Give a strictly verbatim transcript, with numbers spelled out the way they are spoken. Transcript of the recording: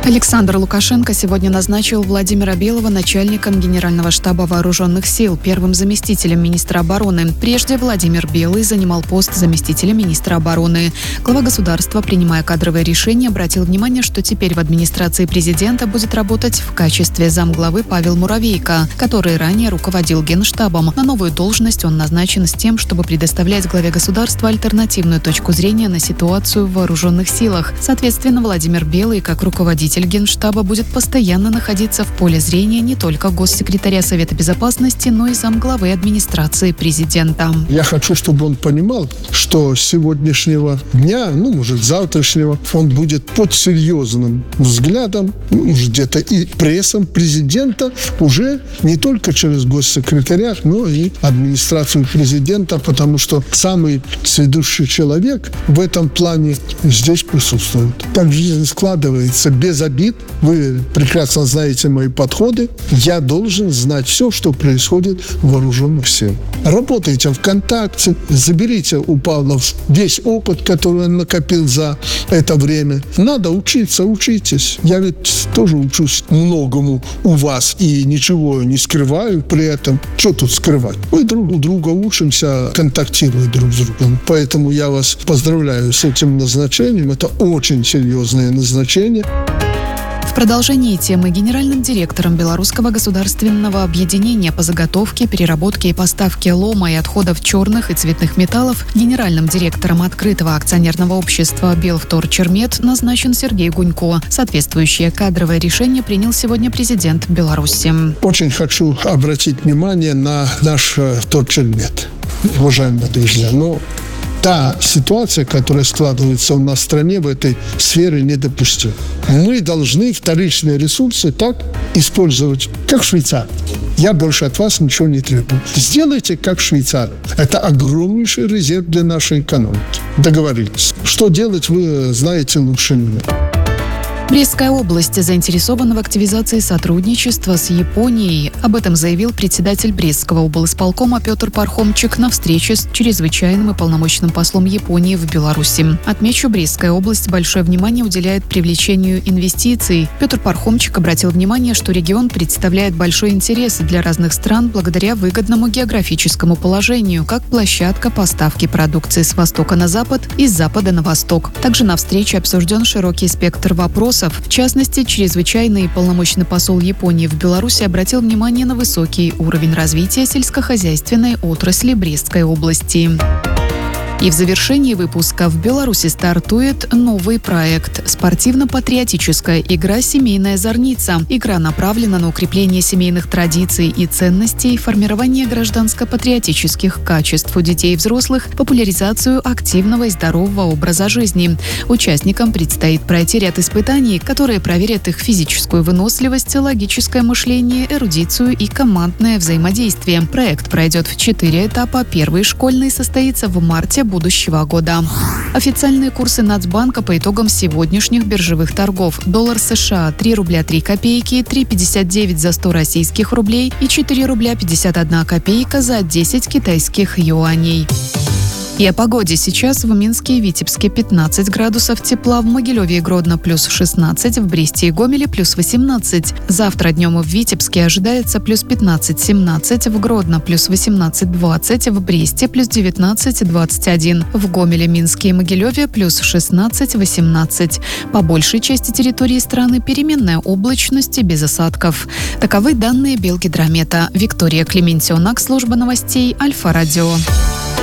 Александр Лукашенко сегодня назначил Владимира Белого начальником Генерального штаба Вооруженных сил, первым заместителем министра обороны. Прежде Владимир Белый занимал пост заместителя министра обороны. Глава государства, принимая кадровые решения, обратил внимание, что теперь в администрации президента будет работать в качестве замглавы Павел Муравейко, который ранее руководил Генштабом. На новую должность он назначен с тем, чтобы предоставлять главе государства альтернативную точку зрения на ситуацию в вооруженных силах. Соответственно, Владимир Белый, как руководитель Генштаба, будет постоянно находиться в поле зрения не только госсекретаря Совета Безопасности, но и замглавы администрации президента. Я хочу, чтобы он понимал, что с сегодняшнего дня, ну, может, завтрашнего, он будет под серьезным взглядом, ну, где-то и прессом президента уже не только через госсекретаря, но и администрацию президента, потому что самый сведущий человек в этом плане здесь присутствует. Так жизнь складывается без обид. Вы прекрасно знаете мои подходы. Я должен знать все, что происходит в вооруженных силах. Работайте ВКонтакте, заберите у Павла весь опыт, который он накопил за это время. Надо учиться, учитесь. Я ведь тоже учусь многому у вас и ничего не скрываю при этом. Что тут скрывать? Мы друг у друга учимся, контактируем друг с другом. Поэтому я вас поздравляю с этим назначением. Это очень серьезное назначение. В продолжении темы генеральным директором Белорусского государственного объединения по заготовке, переработке и поставке лома и отходов черных и цветных металлов, генеральным директором открытого акционерного общества «Белвторчермет» назначен Сергей Гунько. Соответствующее кадровое решение принял сегодня президент Беларуси. Очень хочу обратить внимание на наш Вторчермет, уважаемые друзья. Но та ситуация, которая складывается у нас в стране в этой сфере, недопустима. Мы должны вторичные ресурсы так использовать, как швейцар. Я больше от вас ничего не требую. Сделайте как швейцар. Это огромнейший резерв для нашей экономики. Договорились. Что делать, вы знаете лучше меня. Брестская область заинтересована в активизации сотрудничества с Японией. Об этом заявил председатель Брестского облисполкома Петр Пархомчик на встрече с чрезвычайным и полномочным послом Японии в Беларуси. Отмечу, Брестская область большое внимание уделяет привлечению инвестиций. Петр Пархомчик обратил внимание, что регион представляет большой интерес для разных стран благодаря выгодному географическому положению, как площадка поставки продукции с востока на запад и с запада на восток. Также на встрече обсужден широкий спектр вопросов. В частности, чрезвычайный и полномочный посол Японии в Беларуси обратил внимание на высокий уровень развития сельскохозяйственной отрасли Брестской области. И в завершении выпуска в Беларуси стартует новый проект – спортивно-патриотическая игра «Семейная зорница». Игра направлена на укрепление семейных традиций и ценностей, формирование гражданско-патриотических качеств у детей и взрослых, популяризацию активного и здорового образа жизни. Участникам предстоит пройти ряд испытаний, которые проверят их физическую выносливость, логическое мышление, эрудицию и командное взаимодействие. Проект пройдет в четыре этапа. Первый, школьный, состоится в марте будущего года. Официальные курсы Нацбанка по итогам сегодняшних биржевых торгов. Доллар США три рубля три копейки, три пятьдесят девять за сто российских рублей и четыре рубля пятьдесят одна копейка за десять китайских юаней. И о погоде. Сейчас в Минске и Витебске пятнадцать градусов тепла, в Могилеве и Гродно плюс шестнадцать, в Бресте и Гомеле плюс восемнадцать. Завтра днем в Витебске ожидается плюс пятнадцать-семнадцать, в Гродно плюс восемнадцать-двадцать, в Бресте плюс девятнадцать-двадцать один, в Гомеле, Минске и Могилеве плюс шестнадцать-восемнадцать. По большей части территории страны переменная облачность и без осадков. Таковы данные Белгидромета. Виктория Клементьонак, служба новостей Альфа-Радио.